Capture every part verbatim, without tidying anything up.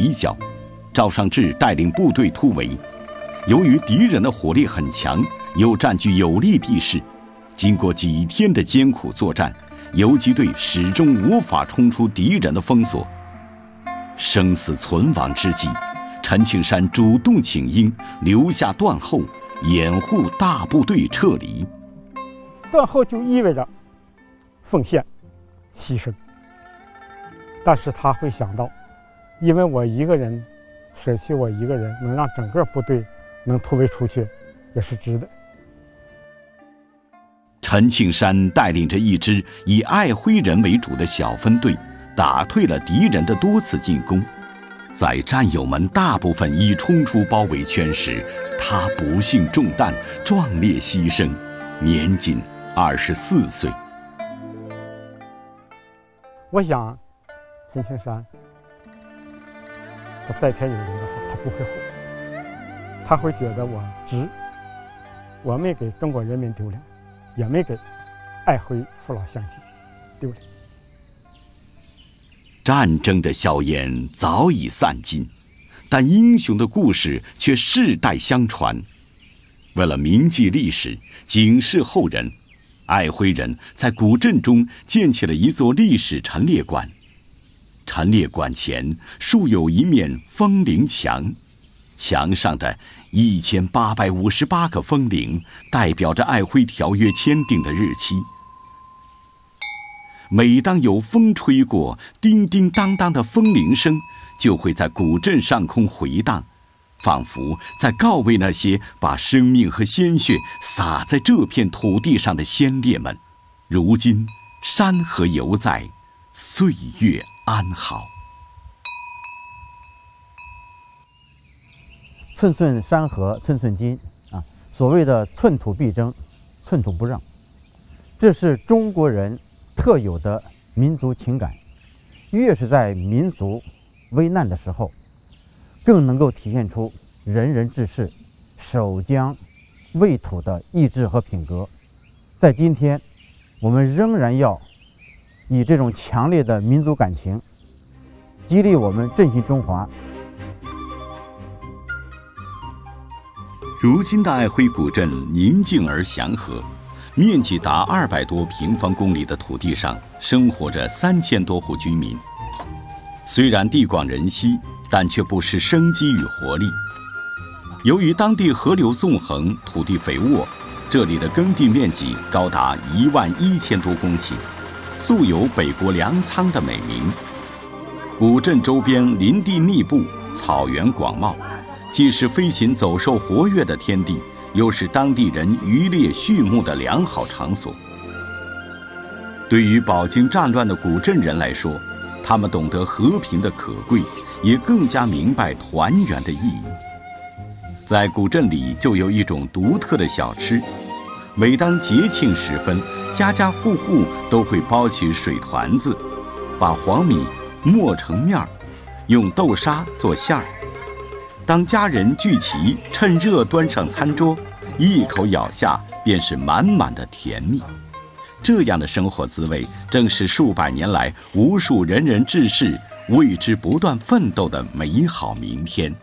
围剿，赵尚志带领部队突围。由于敌人的火力很强，又占据有利地势，经过几天的艰苦作战，游击队始终无法冲出敌人的封锁。生死存亡之际，陈庆山主动请缨，留下断后，掩护大部队撤离。 断后就意味着奉献、牺牲，但是他会想到，因为我一个人舍弃我一个人，能让整个部队能突围出去，也是值得。 陈庆山带领着一支以爱辉人为主的小分队，打退了敌人的多次进攻。在战友们大部分已冲出包围圈时，他不幸中弹，壮烈牺牲，年仅二十四岁。 我想，陈庆山他在天有灵的话，他不会后悔，他会觉得我值，我没给中国人民丢脸，也没给爱辉父老乡亲丢脸。 战争的硝烟早已散尽，但英雄的故事却世代相传。为了铭记历史，警示后人，爱辉人在古镇中建起了一座历史陈列馆。陈列馆前竖有一面风铃墙，墙上的一千八百五十八个风铃代表着爱辉条约签订的日期。每当有风吹过，叮叮当当的风铃声就会在古镇上空回荡，仿佛在告慰那些把生命和鲜血洒在这片土地上的先烈们，如今山河犹在，岁月安好。 寸寸山河寸寸金啊，所谓的寸土必争，寸土不让，这是中国人特有的民族情感。越是在民族危难的时候，更能够体现出仁人志士、守疆卫土的意志和品格。在今天，我们仍然要以这种强烈的民族感情，激励我们振兴中华。 如今的爱辉古镇宁静而祥和，面积达二百多平方公里的土地上生活着三千多户居民。虽然地广人稀，但却不失生机与活力。由于当地河流纵横，土地肥沃，这里的耕地面积高达一万一千多公顷，素有“北国粮仓”的美名。古镇周边林地密布，草原广袤，既是飞禽走兽活跃的天地，又是当地人渔猎畜牧的良好场所。对于饱经战乱的古镇人来说，他们懂得和平的可贵，也更加明白团圆的意义。在古镇里就有一种独特的小吃，每当节庆时分，家家户户都会包起水团子，把黄米磨成面儿，用豆沙做馅儿。当家人聚齐，趁热端上餐桌，一口咬下便是满满的甜蜜。这样的生活滋味，正是数百年来无数仁人志士为之不断奋斗的美好明天。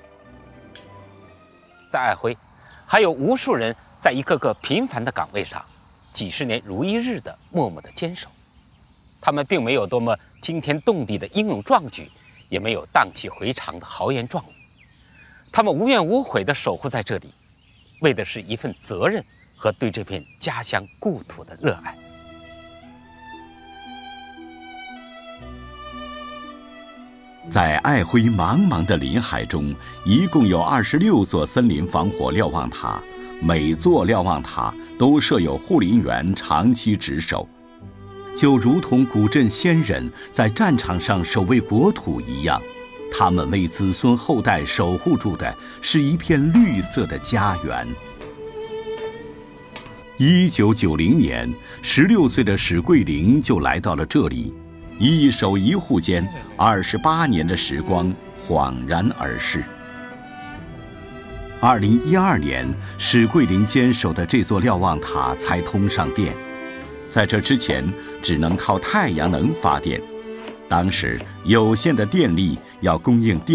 在爱辉，还有无数人在一个个平凡的岗位上，几十年如一日的默默的坚守。他们并没有多么惊天动地的英勇壮举，也没有荡气回肠的豪言壮语。他们无怨无悔地守护在这里，为的是一份责任和对这片家乡故土的热爱。 在爱辉茫茫的林海中，一共有二十六座森林防火瞭望塔，每座瞭望塔都设有护林员长期值守，就如同古镇先人在战场上守卫国土一样，他们为子孙后代守护住的是一片绿色的家园。一九九零年，十六岁的史桂林就来到了这里，一守一户间，二十八年的时光恍然而逝。二零一二年，史桂林坚守的这座瞭望塔才通上电，在这之前只能靠太阳能发电。当时有限的电力要供应电